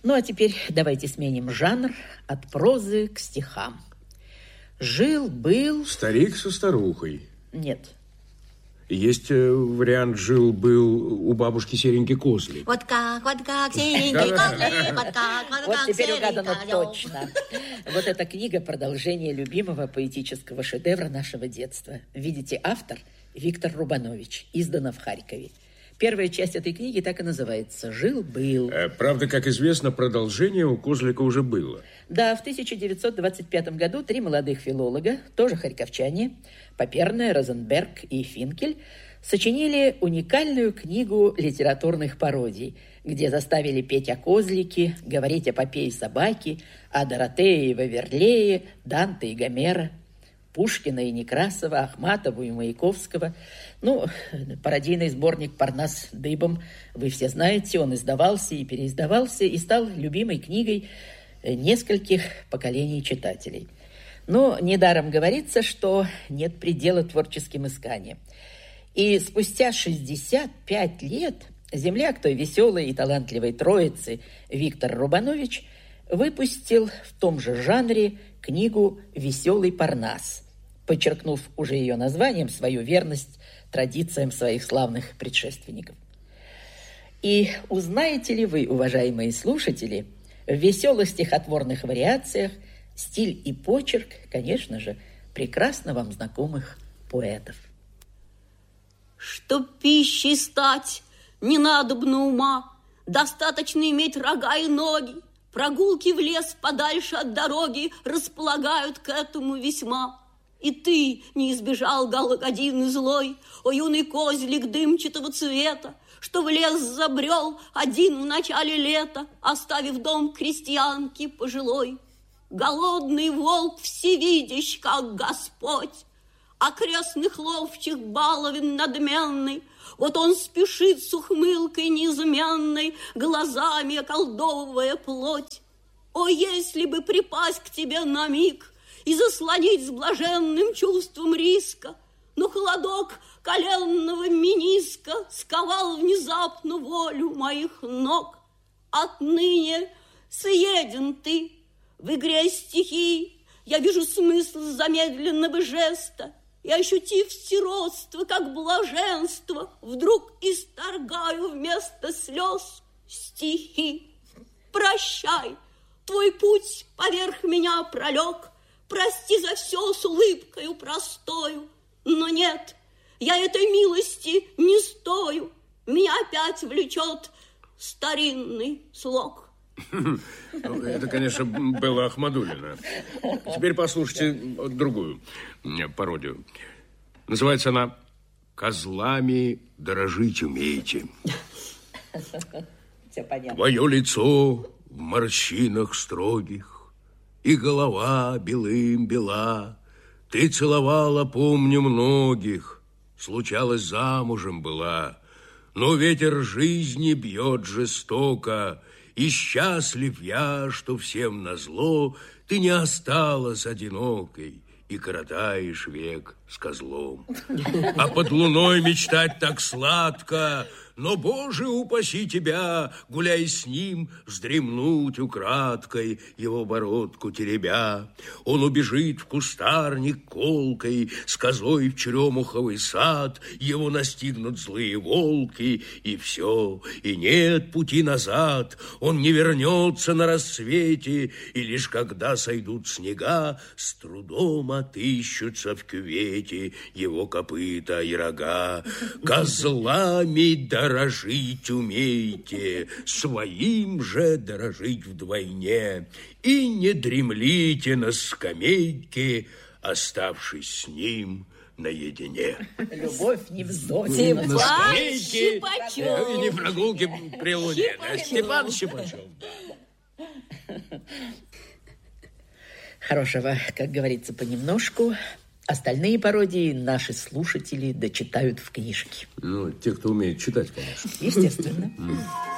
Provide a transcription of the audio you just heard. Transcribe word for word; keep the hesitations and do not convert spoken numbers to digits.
Ну, а теперь давайте сменим жанр от прозы к стихам. Жил-был... Старик со старухой. Нет. Есть вариант «Жил-был у бабушки серенький козлик». Вот как, вот как, серенький козлик, вот как, вот как, Вот теперь угадано серенький. точно. Вот эта книга – продолжение любимого поэтического шедевра нашего детства. Видите, автор Виктор Рубанович, издана в Харькове. Первая часть этой книги так и называется «Жил-был». Правда, как известно, продолжение у козлика уже было. Да, в тысяча девятьсот двадцать пятом году три молодых филолога, тоже харьковчане, Поперная, Розенберг и Финкель, сочинили уникальную книгу литературных пародий, где заставили петь о козлике, говорить о Попе и собаке, о Доротее и Ваверлее, Данте и Гомера, Пушкина и Некрасова, Ахматову и Маяковского. Ну, пародийный сборник «Парнас дыбом» вы все знаете, он издавался и переиздавался и стал любимой книгой нескольких поколений читателей. Но недаром говорится, что нет предела творческим исканиям. И спустя шестьдесят пять лет земляк той веселой и талантливой троицы Виктор Рубанович выпустил в том же жанре книгу «Веселый Парнас», подчеркнув уже ее названием свою верность традициям своих славных предшественников. И узнаете ли вы, уважаемые слушатели, в веселых стихотворных вариациях стиль и почерк, конечно же, прекрасно вам знакомых поэтов. Чтоб пищей стать, не надобно ума, достаточно иметь рога и ноги. Прогулки в лес подальше от дороги располагают к этому весьма. И ты не избежал голододин и злой, о юный козлик дымчатого цвета, что в лес забрел один в начале лета, оставив дом крестьянки пожилой. Голодный волк всевидящ, как Господь, окрестных ловчих баловин надменный, вот он спешит с ухмылкой неизменной, глазами околдовывая плоть. О, если бы припасть к тебе на миг и заслонить с блаженным чувством риска, но холодок коленного мениска сковал внезапно волю моих ног. Отныне съеден ты. В игре стихий я вижу смысл замедленного жеста, и, ощутив сиротство, как блаженство, вдруг исторгаю вместо слез стихи. Прощай, твой путь поверх меня пролег, прости за все с улыбкою простою, но нет, я этой милости не стою, меня опять влечет старинный слог. Это, конечно, было Ахмадулина. Теперь послушайте другую пародию. Называется она «Козлами дорожить умеете». Все понятно. Твое лицо в морщинах строгих, и голова белым бела. Ты целовала, помню, многих, случалось, замужем была. Но ветер жизни бьет жестоко, и счастлив я, что всем назло ты не осталась одинокой и коротаешь век с козлом. А под луной мечтать так сладко, но, Боже, упаси тебя, гуляй с ним, вздремнуть украдкой, его бородку теребя. Он убежит в кустарник колкой, с козой в черемуховый сад, его настигнут злые волки, и все, и нет пути назад. Он не вернется на рассвете, и лишь когда сойдут снега, с трудом отыщутся в кювете его копыта и рога. Козлами дорожить умейте, своим же дорожить вдвойне, и не дремлите на скамейке, оставшись с ним наедине. Любовь не вздохнет. Степан Щипачев. И не прогулки при луне. Да, Степан Щипачев. Хорошего, как говорится, понемножку. Остальные пародии наши слушатели дочитают в книжке. Ну, те, кто умеет читать, конечно. Естественно.